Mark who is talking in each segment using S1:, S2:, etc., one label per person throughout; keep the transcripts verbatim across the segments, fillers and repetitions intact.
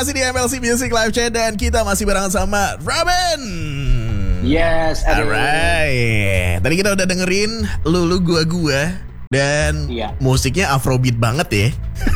S1: masih di M L C Music Live Chat dan kita masih bareng sama Robin.
S2: Yes,
S1: alright. Tadi kita udah dengerin Lulu Gua Gua dan yeah. musiknya Afrobeat banget ya.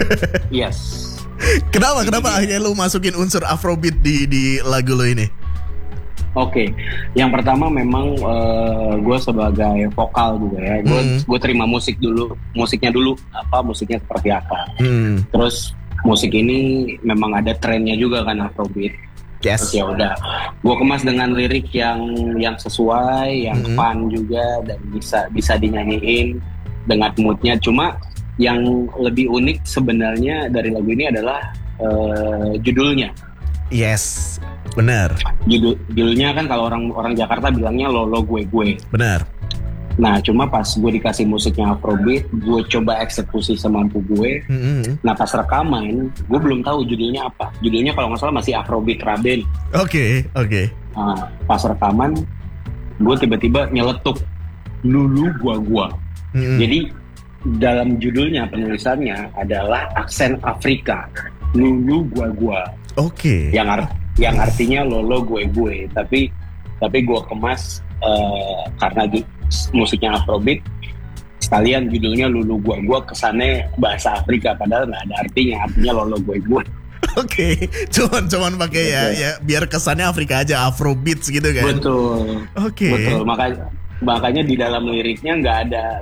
S2: Yes.
S1: Kenapa? Kenapa akhirnya lu masukin unsur Afrobeat di di lagu lu ini?
S2: Oke, okay. Yang pertama memang uh, gue sebagai vokal juga ya, gue hmm. gue terima musik dulu, musiknya dulu apa musiknya seperti apa. Hmm. Terus musik ini memang ada trennya juga kan Afrobeat.
S1: Yes.
S2: Terus ya udah, gue kemas dengan lirik yang yang sesuai, yang hmm. fun juga dan bisa bisa dinyanyiin dengan moodnya. Cuma yang lebih unik sebenarnya dari lagu ini adalah uh, judulnya.
S1: Yes. Benar.
S2: Judul, judulnya kan kalau orang orang Jakarta bilangnya Lolo Gue Gue.
S1: Benar.
S2: Nah cuma pas gue dikasih musiknya Afrobeat, gue coba eksekusi semampu gue. Mm-hmm. Nah pas rekaman, gue belum tahu judulnya apa. Judulnya kalau nggak salah masih Afrobeat Raben.
S1: Oke, okay, oke. Okay.
S2: Nah, pas rekaman, gue tiba-tiba nyeletuk Lulu Gua Gua. Mm-hmm. Jadi dalam judulnya penulisannya adalah aksen Afrika. Lulu Gua Gua.
S1: Oke.
S2: Okay. Yang art yang artinya Lolo Gue Gue, tapi tapi gue kemas uh, karena ju- musiknya Afrobeat, sekalian judulnya Lulu Gua Gua kesannya bahasa Afrika padahal nggak ada artinya, artinya Lolo Gue Gue.
S1: Oke, okay. cuman cuman pakai ya, ya biar kesannya Afrika aja, Afrobeat gitu kan?
S2: Betul.
S1: Oke. Okay.
S2: Betul, makanya makanya di dalam liriknya nggak ada,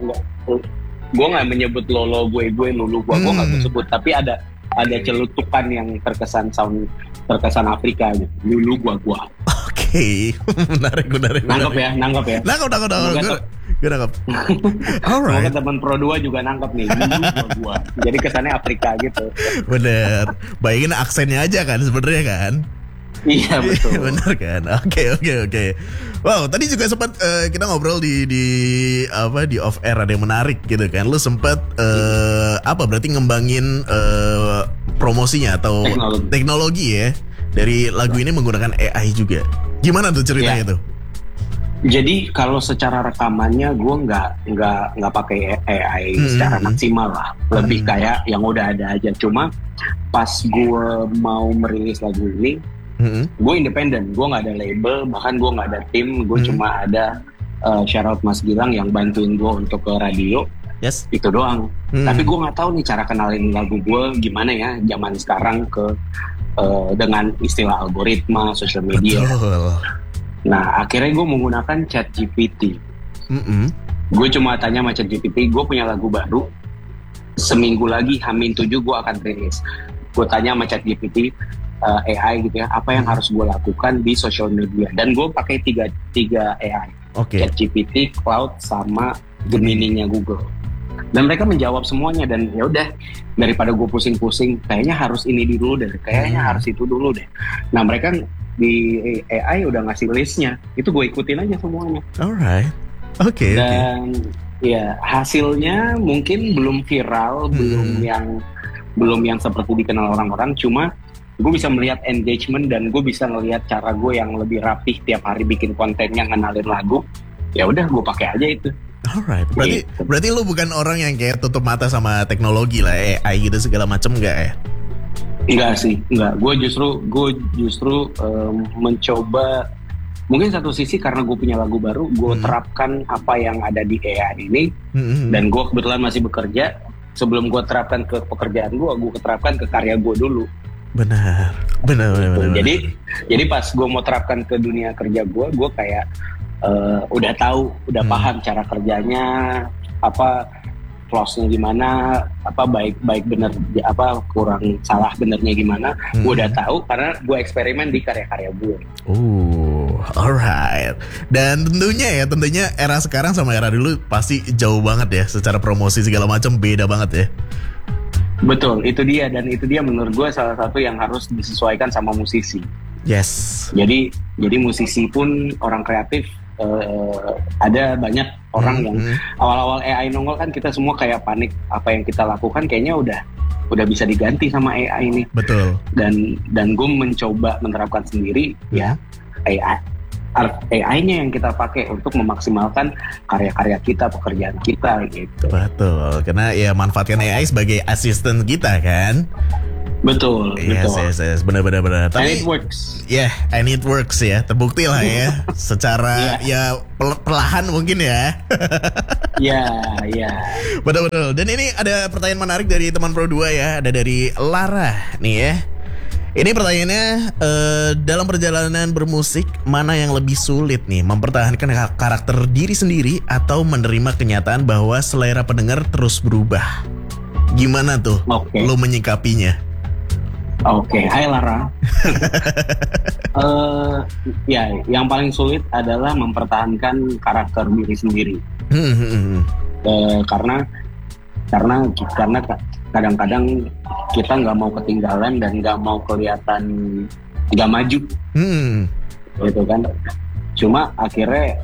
S2: gue nggak menyebut Lolo Gue Gue, Lulu Gua Gua nggak hmm. sebut, tapi ada ada celutukan yang terkesan sound terkesan Afrika gitu. Lulu Gua Gua.
S1: Oke, okay. menarik, menarik.
S2: Nangkep ya, nangkep ya.
S1: Nangkep, nangkep, nangkep. Gue, gue nangkep. Alright.
S2: Semoga teman Pro dua juga nangkep nih. Lulu Gua Gua. Jadi kesannya Afrika gitu.
S1: Bener. Bayangin aksennya aja kan sebenarnya kan.
S2: Iya betul.
S1: Bener kan. Oke, oke, oke. Wow, tadi juga sempat uh, kita ngobrol di di apa di off air ada yang menarik gitu kan. Lu sempat uh, apa berarti ngembangin uh, promosinya atau teknologi. teknologi ya dari lagu ini menggunakan A I juga. Gimana tuh ceritanya ya. tuh?
S2: Jadi kalau secara rekamannya gue nggak nggak nggak pakai A I hmm. secara maksimal lah, lebih hmm. kayak yang udah ada aja. Cuma pas gue mau merilis lagu ini, hmm. gue independen, gue nggak ada label, bahkan gue nggak ada tim, gue hmm. cuma ada uh, shoutout Mas Gilang yang bantuin gue untuk ke radio.
S1: Yes.
S2: Itu doang. Hmm. Tapi gue nggak tahu nih cara kenalin lagu gue gimana ya zaman sekarang ke uh, dengan istilah algoritma, social media.
S1: Betul.
S2: Nah akhirnya gue menggunakan ChatGPT. Mm-hmm. Gue cuma tanya sama ChatGPT, gue punya lagu baru, seminggu lagi Hamin tujuh gue akan rilis. Gue tanya sama ChatGPT uh, A I gitu ya, apa yang harus gue lakukan di social media. Dan gue pakai tiga tiga A I.
S1: Okay.
S2: ChatGPT, Cloud, sama Gemini-nya Google. Dan mereka menjawab semuanya dan ya udah daripada gue pusing-pusing, kayaknya harus ini dulu deh, kayaknya hmm. harus itu dulu deh. Nah mereka di A I udah ngasih listnya, itu gue ikutin aja semuanya.
S1: Alright, oke. Okay,
S2: dan okay. ya hasilnya mungkin belum viral, hmm. belum yang belum yang seperti dikenal orang-orang. Cuma gue bisa melihat engagement dan gue bisa melihat cara gue yang lebih rapih tiap hari bikin kontennya ngenalin lagu. Ya udah gue pakai aja itu.
S1: Alright, berarti gitu. berarti lu bukan orang yang kayak tutup mata sama teknologi lah, A I gitu segala macam enggak ya?
S2: Enggak sih, enggak. Gue justru gue justru um, mencoba, mungkin satu sisi karena gue punya lagu baru, gue hmm. terapkan apa yang ada di A I ini, hmm. dan gue kebetulan masih bekerja. Sebelum gue terapkan ke pekerjaan gue, gue terapkan ke karya gue dulu.
S1: Benar, benar, benar. benar, benar.
S2: Jadi, jadi pas gue mau terapkan ke dunia kerja gue, gue kayak uh, udah tahu, udah hmm. paham cara kerjanya, apa flow-nya gimana, apa baik baik bener, apa kurang salah benernya gimana, hmm. gue udah tahu karena gue eksperimen di karya-karya gue.
S1: Oh, alright. Dan tentunya ya, tentunya era sekarang sama era dulu pasti jauh banget ya, secara promosi segala macam beda banget ya.
S2: Betul, itu dia dan itu dia menurut gue salah satu yang harus disesuaikan sama musisi.
S1: Yes.
S2: Jadi jadi musisi pun orang kreatif. Uh, ada banyak orang hmm, yang hmm. awal-awal A I nongol kan kita semua kayak panik, apa yang kita lakukan kayaknya udah udah bisa diganti sama A I ini.
S1: Betul.
S2: Dan dan gue mencoba menerapkan sendiri hmm. ya A I A I-nya yang kita pakai untuk memaksimalkan karya-karya kita, pekerjaan kita gitu.
S1: Betul, karena ya manfaatkan A I sebagai asisten kita kan.
S2: Betul,
S1: Yes,
S2: betul.
S1: yes, yes, benar-benar benar.
S2: And
S1: Tapi
S2: it works.
S1: ya, yeah, and it works ya, terbukti lah ya, secara ya pel- perlahan mungkin ya.
S2: Ya, ya.
S1: Betul-betul. Dan ini ada pertanyaan menarik dari teman Pro dua ya, ada dari Lara nih ya. Ini pertanyaannya, eh, dalam perjalanan bermusik, mana yang lebih sulit nih? Mempertahankan karakter diri sendiri atau menerima kenyataan bahwa selera pendengar terus berubah? Gimana tuh
S2: Oke.
S1: lo menyikapinya?
S2: Oke, hai Lara. Eh, ya, yang paling sulit adalah mempertahankan karakter diri sendiri.
S1: Hmm, hmm, hmm.
S2: Eh, karena karena karena kadang-kadang kita nggak mau ketinggalan dan nggak mau kelihatan nggak maju,
S1: Hmm.
S2: gitu kan. Cuma akhirnya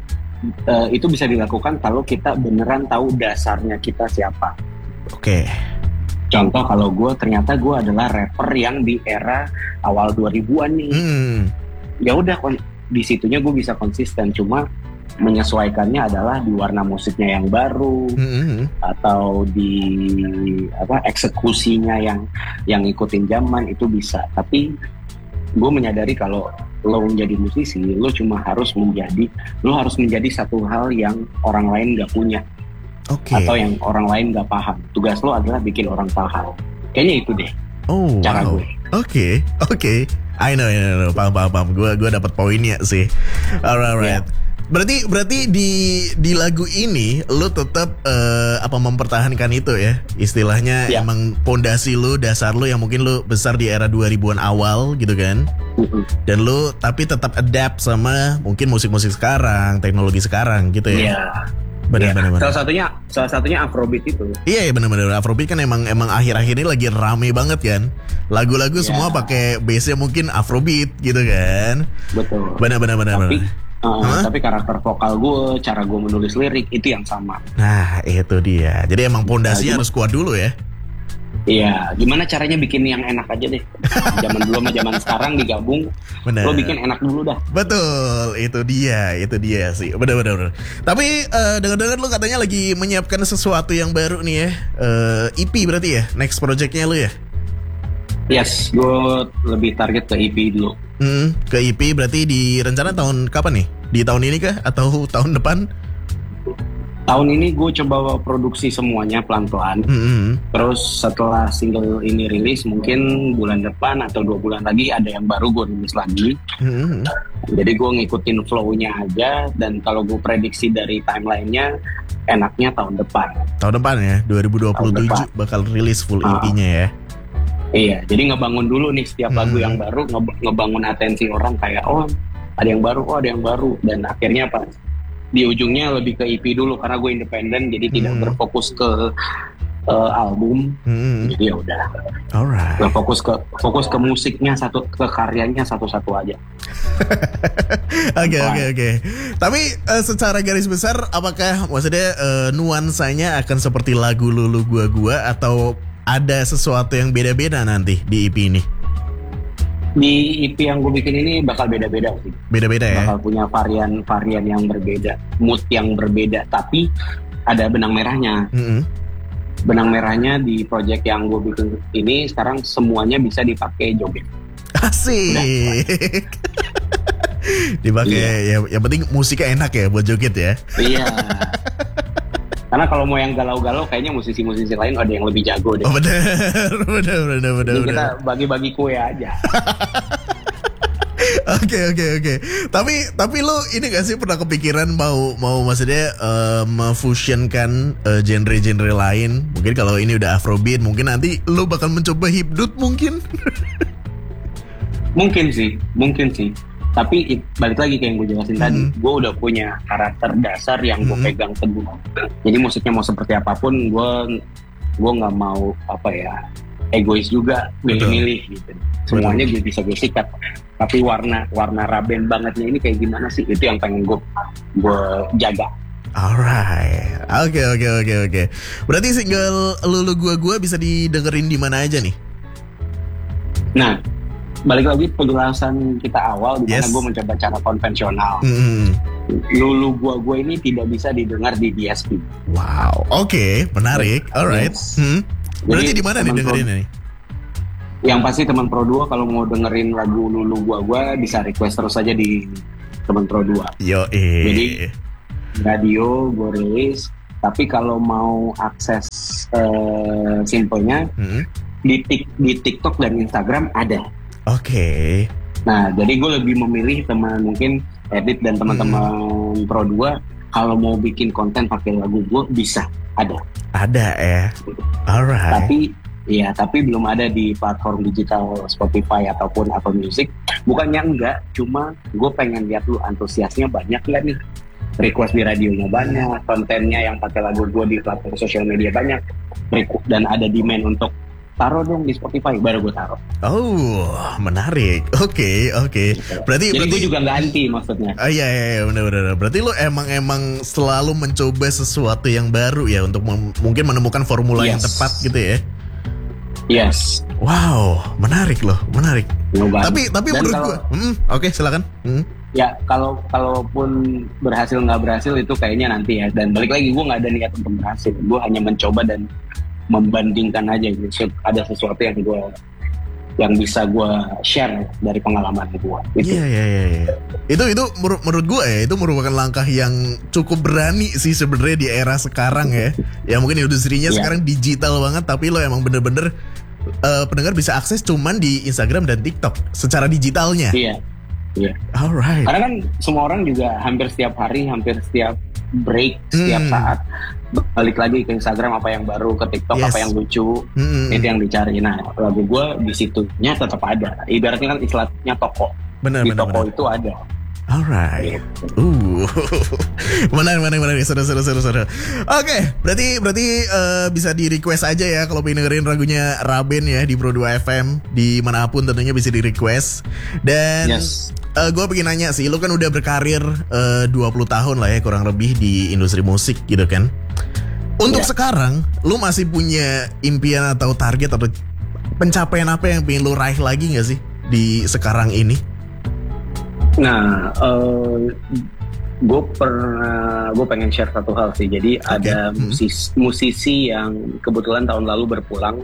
S2: eh, itu bisa dilakukan kalau kita beneran tahu dasarnya kita siapa.
S1: Oke.
S2: Contoh, kalau gue ternyata gue adalah rapper yang di era awal dua ribuan nih.
S1: Hmm.
S2: Ya udah, kon- di situnya gue bisa konsisten. Cuma menyesuaikannya adalah di warna musiknya yang baru,
S1: Hmm.
S2: atau di apa eksekusinya yang yang ngikutin zaman, itu bisa. Tapi gue menyadari kalau lo menjadi musisi, lo cuma harus menjadi lo harus menjadi satu hal yang orang lain gak punya,
S1: Oke.
S2: atau yang orang lain gak paham. Tugas lo adalah bikin orang paham. Kayaknya itu deh
S1: Oh,
S2: cara
S1: wow.
S2: gue.
S1: Oke, oke. I know, I know, I know. Paham, paham, paham. Gue, gue dapat poinnya sih. Alright, alright. Berarti, berarti di di lagu ini lu tetap eh, apa mempertahankan itu ya? Istilahnya
S2: Ya.
S1: emang pondasi lu, dasar lu yang mungkin lu besar di era dua ribuan awal gitu kan?
S2: Mm-mm.
S1: Dan lu tapi tetap adapt sama mungkin musik-musik sekarang, teknologi sekarang gitu ya?
S2: Iya.
S1: Benar,
S2: Iya.
S1: benar, benar.
S2: Salah satunya salah satunya Afrobeat itu.
S1: Iya, iya benar-benar. Afrobeat kan emang emang akhir-akhir ini lagi rame banget kan. Lagu-lagu
S2: Iya.
S1: semua pakai bass-nya mungkin Afrobeat gitu kan.
S2: Betul.
S1: Benar-benar benar.
S2: Tapi
S1: benar.
S2: uh,
S1: Hah?
S2: tapi karakter vokal gue, cara gue menulis lirik itu yang sama.
S1: Nah, itu dia. Jadi emang pondasinya
S2: Nah,
S1: harus kuat dulu ya.
S2: Iya, gimana caranya bikin yang enak aja deh. Zaman dulu sama zaman sekarang digabung,
S1: Benar.
S2: lo bikin enak dulu dah.
S1: Betul, itu dia, itu dia sih. Benar-benar. benar. Tapi eh, dengar-dengar lu katanya lagi menyiapkan sesuatu yang baru nih ya. Eh, E P berarti ya, next projectnya lu ya.
S2: Yes, gue lebih target ke E P dulu.
S1: Hmm, ke E P berarti di rencana tahun kapan nih? Di tahun ini kah atau tahun depan?
S2: Tahun ini gue coba produksi semuanya pelan-pelan.
S1: Hmm.
S2: Terus setelah single ini rilis, mungkin bulan depan atau dua bulan lagi ada yang baru gue rilis lagi.
S1: Hmm.
S2: Jadi gue ngikutin flow-nya aja, dan kalau gue prediksi dari timeline-nya, enaknya tahun depan.
S1: Tahun depan ya, dua ribu dua puluh tujuh
S2: Tahun depan.
S1: bakal rilis full
S2: Ah.
S1: E P-nya ya.
S2: Iya, jadi ngebangun dulu nih setiap lagu
S1: Hmm.
S2: yang baru, nge- ngebangun atensi orang kayak, oh ada yang baru, oh ada yang baru. Dan akhirnya apa? Di ujungnya lebih ke E P dulu, karena gue independen, jadi tidak
S1: Hmm.
S2: berfokus ke uh, album.
S1: Hmm.
S2: Jadi ya udah,
S1: Alright.
S2: Gak fokus ke fokus ke musiknya satu, ke karyanya satu-satu aja.
S1: Oke oke oke. Tapi eh, secara garis besar, apakah maksudnya eh, nuansanya akan seperti lagu Lulu Gua Gua atau ada sesuatu yang beda-beda nanti di E P ini?
S2: Di E P yang gue bikin ini bakal beda-beda sih.
S1: Beda-beda ya.
S2: Bakal punya varian-varian yang berbeda, mood yang berbeda, tapi ada benang merahnya.
S1: Mm-mm.
S2: Benang merahnya di project yang gue bikin ini sekarang semuanya bisa dipakai joget.
S1: Asik. Dipakai ya, yang penting musiknya enak ya buat joget ya.
S2: Iya. Karena kalau mau yang galau-galau, kayaknya musisi-musisi lain ada yang lebih jago deh.
S1: Oh benar, benar, benar, benar.
S2: Jadi kita
S1: benar.
S2: bagi-bagi kue aja.
S1: Oke oke oke. Tapi tapi lo ini gak sih pernah kepikiran mau mau maksudnya eh, memfusionkan eh, genre-genre lain? Mungkin kalau ini udah Afrobeat, mungkin nanti lo bakal mencoba hipdut mungkin?
S2: Mungkin sih, mungkin sih. Tapi it- balik lagi kayak yang gue jelasin tadi,
S1: Hmm.
S2: gue udah punya karakter dasar yang gue
S1: Hmm.
S2: pegang teguh. Jadi musiknya mau seperti apapun, gue gue nggak mau apa ya egois juga, milih-milih gitu. Semuanya gue bisa gue sikat. Tapi warna warna Raben bangetnya ini kayak gimana sih? Itu yang pengen gue gue jaga.
S1: Alright. Oke oke oke oke. Berarti single Lulu Gua Gua bisa didengerin di mana aja nih?
S2: Nah, balik lagi penjelasan kita awal di mana
S1: Yes.
S2: gue mencoba cara konvensional.
S1: Hmm.
S2: Lulu gua gua ini tidak bisa didengar di D S P.
S1: Wow. Oke, menarik. Alright.
S2: Yes.
S1: Hmm. Berarti
S2: Jadi,
S1: di mana nih
S2: teman
S1: dengerin ini?
S2: Yang pasti teman Pro dua kalau mau dengerin lagu Lulu Gua Gua bisa request terus aja di teman Pro dua.
S1: Yo eh.
S2: Jadi radio gue rilis, tapi kalau mau akses uh, simpelnya hmm? di, tik, di TikTok dan Instagram ada.
S1: Oke. Okay.
S2: Nah, jadi gue lebih memilih teman mungkin edit dan teman-teman hmm. Pro dua kalau mau bikin konten pakai lagu gue bisa ada.
S1: Ada ya. Alright.
S2: Tapi ya, tapi belum ada di platform digital Spotify ataupun Apple Music. Bukannya enggak, cuma gue pengen lihat lu antusiasnya banyak nggak nih. Request di radionya banyak, kontennya yang pakai lagu gue di platform sosial media banyak, dan ada demand untuk taruh dong di Spotify, baru gue taruh.
S1: Oh, menarik. Oke, okay, oke. Okay. Berarti,
S2: jadi
S1: berarti
S2: gue juga nggak anti maksudnya.
S1: Oh iya, iya, iya, benar-benar. Berarti lo emang emang selalu mencoba sesuatu yang baru ya untuk mem- mungkin menemukan formula yes. yang tepat gitu ya.
S2: Yes.
S1: Wow, menarik loh, menarik.
S2: Nyoba.
S1: Tapi tapi dan menurut gue, hmm, oke okay, silakan. Hmm.
S2: Ya kalau kalaupun berhasil nggak berhasil itu kayaknya nanti ya. Dan balik lagi gue nggak ada niat untuk berhasil. Gue hanya mencoba dan membandingkan aja gitu. Ada sesuatu yang gue yang bisa gue share dari pengalaman gue.
S1: Iya iya iya. Itu itu menurut, menurut gue ya itu merupakan langkah yang cukup berani sih sebenarnya di era sekarang ya. Ya mungkin industrinya yeah. sekarang digital banget, tapi lo emang bener-bener uh, pendengar bisa akses cuman di Instagram dan TikTok secara digitalnya.
S2: Iya. Iya.
S1: Alright.
S2: Karena kan semua orang juga hampir setiap hari, hampir setiap break, setiap hmm. saat balik lagi ke Instagram apa yang baru, ke TikTok yes. apa yang lucu, hmm. itu yang dicari. Nah, lagu gue di situnya tetap ada. Ibaratnya kan istilahnya toko.
S1: Benar,
S2: di
S1: benar,
S2: toko
S1: benar.
S2: itu ada.
S1: Alright. Uh. menarik, menarik, menarik. Seru, seru, seru, seru. Oke, okay, berarti berarti uh, bisa di request aja ya kalau pengen dengerin lagunya Raben ya di Pro dua F M dimanapun tentunya bisa di request. Dan
S2: yes.
S1: uh, gue pengen nanya sih, lu kan udah berkarir uh, dua puluh tahun lah ya kurang lebih di industri musik gitu kan. Untuk yeah. sekarang, lu masih punya impian atau target atau pencapaian apa yang pengen lu raih lagi gak sih di sekarang ini?
S2: Nah, uh, gue pernah, gue pengen share satu hal sih. Jadi okay. ada musisi, musisi yang kebetulan tahun lalu berpulang,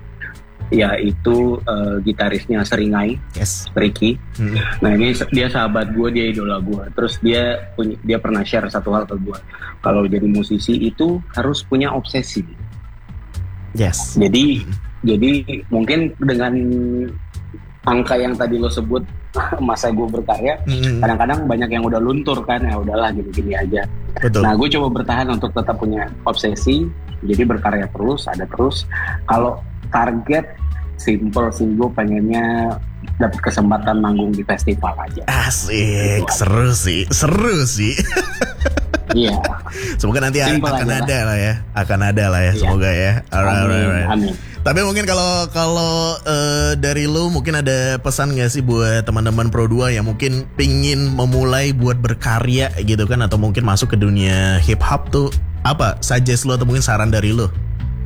S2: yaitu uh, gitarisnya Seringai,
S1: yes.
S2: Ricky.
S1: Hmm.
S2: Nah ini dia sahabat gue, dia idola gue. Terus dia punya, dia pernah share satu hal ke gue. Kalau jadi musisi itu harus punya obsesi.
S1: Yes.
S2: Jadi, hmm. jadi mungkin dengan angka yang tadi lo sebut masa gue berkarya, mm-hmm. kadang-kadang banyak yang udah luntur kan, ya udahlah gini-gini aja.
S1: Betul.
S2: Nah gue coba bertahan untuk tetap punya obsesi, jadi berkarya terus, ada terus. Kalau target simple sih, gue pengennya dapat kesempatan manggung di festival aja.
S1: Asik, gitu seru aja. sih, seru sih.
S2: Iya.
S1: Semoga nanti simple akan ada lah. lah ya, akan ada lah ya, iya. Semoga ya. Alright,
S2: amin,
S1: alright.
S2: amin.
S1: Tapi mungkin kalau kalau uh, dari lu mungkin ada pesan gak sih buat teman-teman Pro dua yang mungkin pingin memulai buat berkarya gitu kan, atau mungkin masuk ke dunia hip hop tuh, apa suggest lu atau mungkin saran dari lu?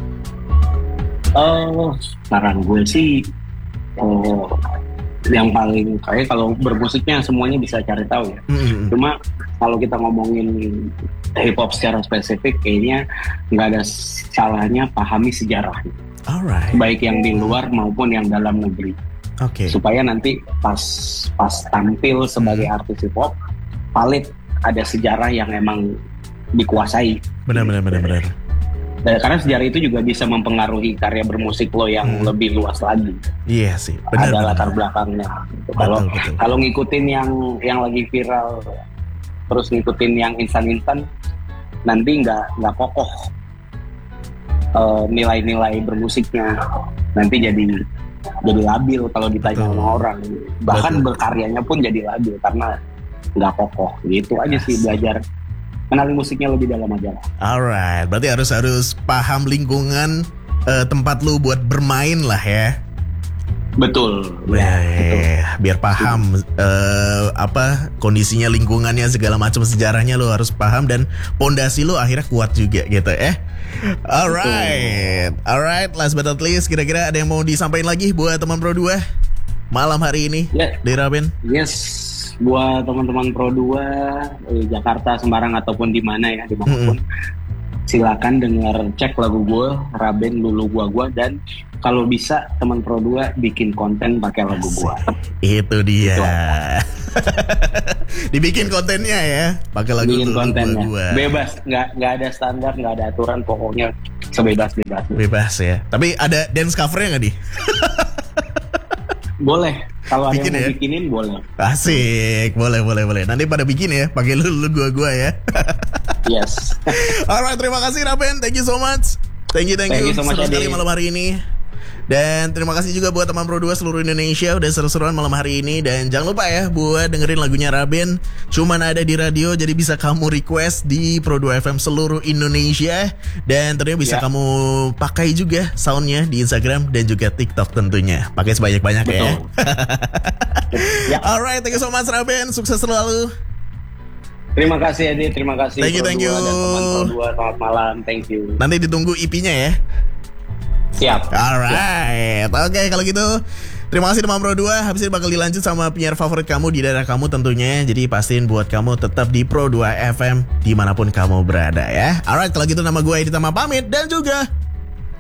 S2: Oh, saran gue sih oh, yang paling kayak kalau bermusiknya semuanya bisa cari tahu ya. Mm-hmm. Cuma kalau kita ngomongin hip hop secara spesifik, kayaknya nggak ada salahnya pahami sejarahnya.
S1: Alright.
S2: Baik yang di luar maupun yang dalam negeri.
S1: Oke. Okay.
S2: Supaya nanti pas pas tampil sebagai hmm. artis hip hop, valid, ada sejarah yang emang dikuasai.
S1: Benar benar benar benar.
S2: Karena sejarah itu juga bisa mempengaruhi karya bermusik lo yang hmm. lebih luas lagi.
S1: Iya sih. Benar.
S2: Ada latar belakangnya. Kalau kalau ngikutin yang yang lagi viral, terus ngikutin yang instan-instan, nanti nggak nggak kokoh. Uh, nilai-nilai bermusiknya nanti jadi jadi labil kalau ditanya sama orang, bahkan Betul. berkaryanya pun jadi labil karena nggak kokoh gitu aja sih. Belajar kenali musiknya lebih dalam aja lah.
S1: Alright, berarti harus harus paham lingkungan uh, tempat lu buat bermain lah ya.
S2: Betul.
S1: Ya, betul. Biar paham uh, apa kondisinya, lingkungannya, segala macam sejarahnya lo harus paham, dan pondasi lo akhirnya kuat juga gitu eh. Alright, betul. Alright. Last but not least, kira-kira ada yang mau disampaikan lagi buat teman Pro dua malam hari ini yeah. di Raben?
S2: Yes, buat teman-teman Pro dua di Jakarta, Semarang ataupun di mana ya, dimanapun. Mm-hmm. silakan dengar, cek lagu gue, Raben Lulu Gua Gua, dan kalau bisa teman Pro dua bikin konten pakai lagu gue.
S1: Itu dia. Itu dibikin kontennya ya, pakai lagu
S2: bikin
S1: Lulu
S2: kontennya.
S1: Gua Gua.
S2: Bebas, nggak nggak ada standar, nggak ada aturan, pokoknya sebebas bebas.
S1: Bebas ya. Tapi ada dance covernya nggak di?
S2: Boleh. Kalau ada yang mau
S1: ya?
S2: bikinin boleh.
S1: Asik, boleh boleh boleh. Nanti pada bikin ya, pakai Lulu Gua Gua ya.
S2: Yes.
S1: Alright, terima kasih Raben, thank you so much. Thank you, thank,
S2: thank
S1: you.
S2: you so much,
S1: Seru sekali
S2: Adi.
S1: malam hari ini. Dan terima kasih juga buat teman Pro dua seluruh Indonesia udah seru-seruan malam hari ini. Dan jangan lupa ya buat dengerin lagunya Raben. Cuman ada di radio, jadi bisa kamu request di Pro dua F M seluruh Indonesia. Dan tentunya bisa
S2: ya.
S1: kamu pakai juga soundnya di Instagram dan juga TikTok tentunya. Pakai sebanyak-banyak ya.
S2: ya.
S1: Alright, thank you so much Raben. Sukses selalu.
S2: Terima kasih Adi, terima kasih.
S1: Thank you,
S2: Pro
S1: thank you.
S2: dua dan teman Pro dua, selamat malam, thank you.
S1: Nanti ditunggu E P-nya ya.
S2: Siap.
S1: Alright, oke okay, kalau gitu terima kasih teman Pro dua. Habis ini bakal dilanjut sama penyiar favorit kamu di daerah kamu tentunya. Jadi pastiin buat kamu tetap di Pro dua F M dimanapun kamu berada ya. Alright, kalau gitu nama gue Edi Tama pamit dan juga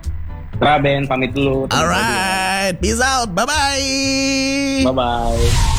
S2: Raben pamit dulu.
S1: Alright, peace out, bye bye.
S2: Bye bye.